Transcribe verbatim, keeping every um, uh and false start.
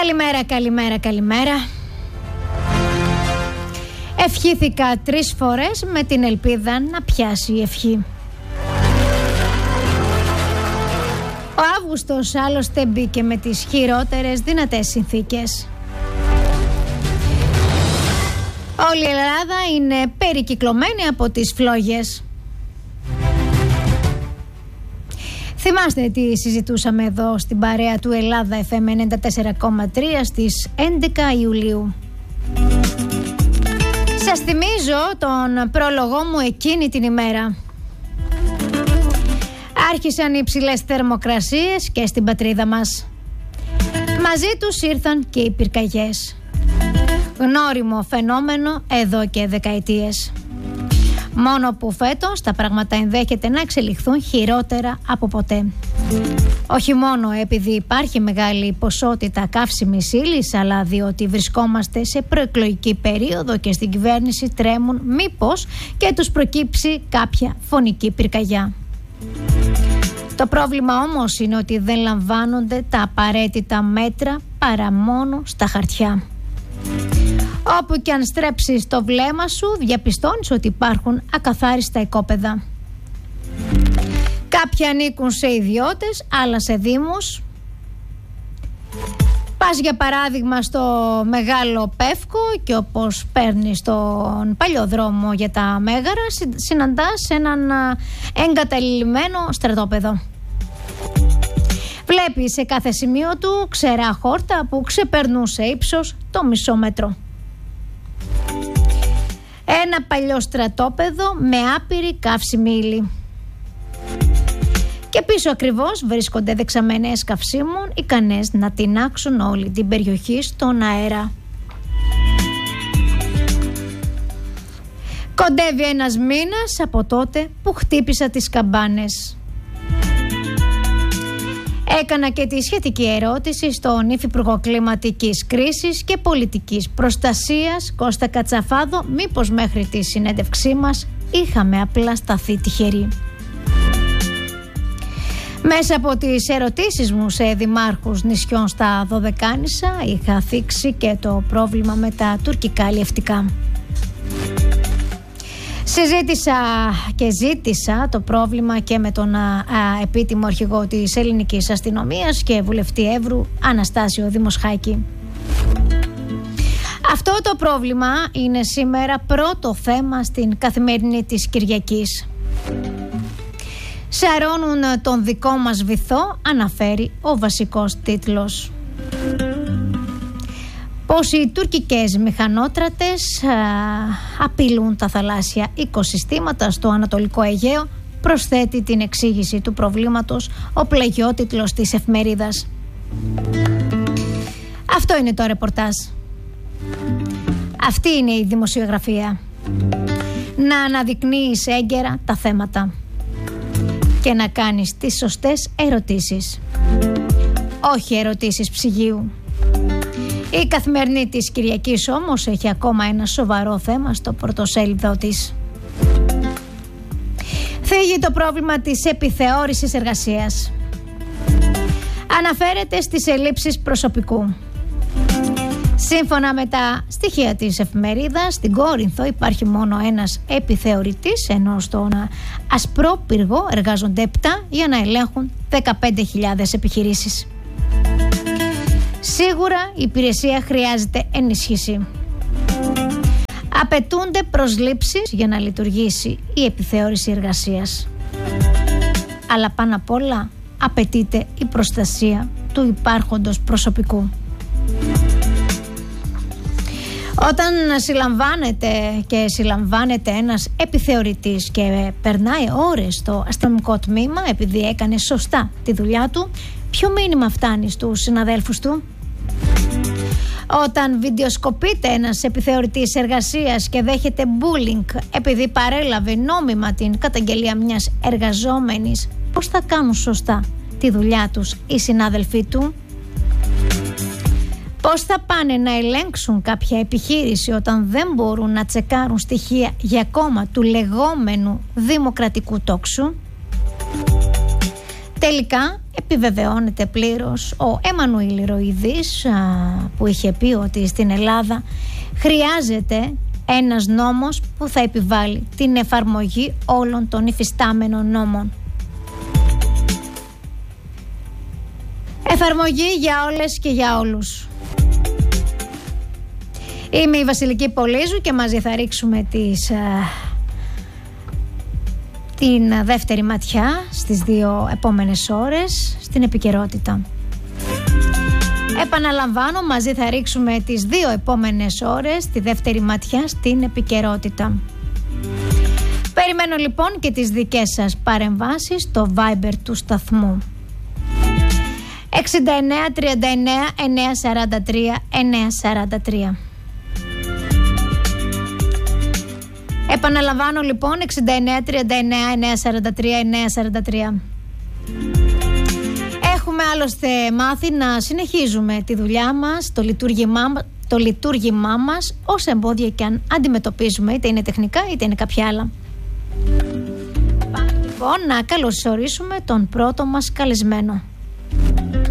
Καλημέρα, καλημέρα, καλημέρα. Ευχήθηκα τρεις φορές με την ελπίδα να πιάσει η ευχή. Ο Αύγουστος άλλωστε μπήκε με τις χειρότερες δυνατές συνθήκες. Όλη η Ελλάδα είναι περικυκλωμένη από τις φλόγες. Θυμάστε τι συζητούσαμε εδώ στην παρέα του Ελλάδα εφ εμ ενενήντα τέσσερα κόμμα τρία στις έντεκα Ιουλίου. Σας θυμίζω τον πρόλογό μου εκείνη την ημέρα. Άρχισαν οι υψηλές θερμοκρασίες και στην πατρίδα μας. Μαζί τους ήρθαν και οι πυρκαγιές. Γνώριμο φαινόμενο εδώ και δεκαετίες. Μόνο που φέτος τα πράγματα ενδέχεται να εξελιχθούν χειρότερα από ποτέ. Όχι μόνο επειδή υπάρχει μεγάλη ποσότητα καύσιμης ύλης, αλλά διότι βρισκόμαστε σε προεκλογική περίοδο και στην κυβέρνηση τρέμουν μήπως και τους προκύψει κάποια φωνική πυρκαγιά. Το πρόβλημα όμως είναι ότι δεν λαμβάνονται τα απαραίτητα μέτρα παρά μόνο στα χαρτιά. Όπου και αν στρέψεις το βλέμμα σου, διαπιστώνεις ότι υπάρχουν ακαθάριστα οικόπεδα. Κάποια ανήκουν σε ιδιώτες, άλλα σε δήμους. Πας για παράδειγμα στο Μεγάλο Πεύκο και όπως παίρνεις τον παλιό δρόμο για τα Μέγαρα, συναντάς έναν εγκαταλειμμένο στρατόπεδο. Βλέπεις σε κάθε σημείο του ξερά χόρτα που ξεπερνούν σε ύψος το μισό μέτρο. Ένα παλιό στρατόπεδο με άπειρη καύσιμη ύλη. Και πίσω ακριβώς βρίσκονται δεξαμενές καυσίμων ικανές να τινάξουν όλη την περιοχή στον αέρα. Κοντεύει ένας μήνας από τότε που χτύπησα τις καμπάνες. Έκανα και τη σχετική ερώτηση στον Υφυπουργό Κλιματικής Κρίσης και Πολιτικής Προστασίας Κώστα Κατσαφάδο, μήπως μέχρι τη συνέντευξή μας είχαμε απλά σταθεί τυχεροί. Μέσα από τις ερωτήσεις μου σε δημάρχους νησιών στα Δωδεκάνησα είχα θίξει και το πρόβλημα με τα τουρκικά αλλιευτικά. Συζήτησα και ζήτησα το πρόβλημα και με τον α, α, επίτιμο αρχηγό της ελληνικής αστυνομίας και βουλευτή Εύρου Αναστάσιο Δημοσχάκη. Αυτό το πρόβλημα είναι σήμερα πρώτο θέμα στην Καθημερινή της Κυριακής. Σαρώνουν τον δικό μας βυθό, αναφέρει ο βασικός τίτλος. Πως οι τουρκικές μηχανότρατες α, απειλούν τα θαλάσσια οικοσυστήματα στο Ανατολικό Αιγαίο, προσθέτει την εξήγηση του προβλήματος ο πλαγιότιτλος της εφημερίδας. Αυτό είναι το ρεπορτάζ. Αυτή είναι η δημοσιογραφία. Να αναδεικνύεις έγκαιρα τα θέματα και να κάνεις τις σωστές ερωτήσεις. Όχι ερωτήσεις ψυγείου. Η Καθημερινή της Κυριακής όμως έχει ακόμα ένα σοβαρό θέμα στο πρωτοσέλιδο της. Θίγει το πρόβλημα της επιθεώρησης εργασίας. Αναφέρεται στις ελλείψεις προσωπικού. Σύμφωνα με τα στοιχεία της εφημερίδας, στην Κόρινθο υπάρχει μόνο ένας επιθεωρητής, ενώ στον Ασπρόπυργο εργάζονται επτά για να ελέγχουν δεκαπέντε χιλιάδες επιχειρήσεις. Σίγουρα η υπηρεσία χρειάζεται ενίσχυση. Απαιτούνται προσλήψεις για να λειτουργήσει η επιθεώρηση εργασίας. Αλλά πάνω απ' όλα απαιτείται η προστασία του υπάρχοντος προσωπικού. Όταν συλλαμβάνεται και συλλαμβάνεται ένας επιθεωρητής και περνάει ώρες στο αστυνομικό τμήμα επειδή έκανε σωστά τη δουλειά του, ποιο μήνυμα φτάνει στους συναδέλφους του? Όταν βιντεοσκοπείται ένας επιθεωρητής εργασίας και δέχεται bullying επειδή παρέλαβε νόμιμα την καταγγελία μιας εργαζόμενης, πώς θα κάνουν σωστά τη δουλειά τους οι συνάδελφοί του? Πώς θα πάνε να ελέγξουν κάποια επιχείρηση όταν δεν μπορούν να τσεκάρουν στοιχεία για κόμμα του λεγόμενου δημοκρατικού τόξου? Τελικά επιβεβαιώνεται πλήρως ο Εμμανουήλ Ηρωηδής, που είχε πει ότι στην Ελλάδα χρειάζεται ένας νόμος που θα επιβάλλει την εφαρμογή όλων των υφιστάμενων νόμων. Εφαρμογή για όλες και για όλους. Είμαι η Βασιλική Πολύζου και μαζί θα ρίξουμε τις, την δεύτερη ματιά στις δύο επόμενες ώρες στην επικαιρότητα. Επαναλαμβάνω, μαζί θα ρίξουμε τις δύο επόμενες ώρες τη δεύτερη ματιά στην επικαιρότητα. Περιμένω λοιπόν και τις δικές σας παρεμβάσεις στο Viber του σταθμού εξήντα εννέα τριάντα εννέα εννιακόσια σαράντα τρία εννιακόσια σαράντα τρία. Επαναλαμβάνω λοιπόν εξήντα εννέα τριάντα εννέα εννιακόσια σαράντα τρία εννιακόσια σαράντα τρία. Έχουμε άλλωστε μάθει να συνεχίζουμε τη δουλειά μας, το λειτουργήμά, το λειτουργήμά μας, όσα εμπόδια και αν αντιμετωπίζουμε, είτε είναι τεχνικά είτε είναι κάποια άλλα. Πάμε λοιπόν να καλωσορίσουμε τον πρώτο μας καλεσμένο.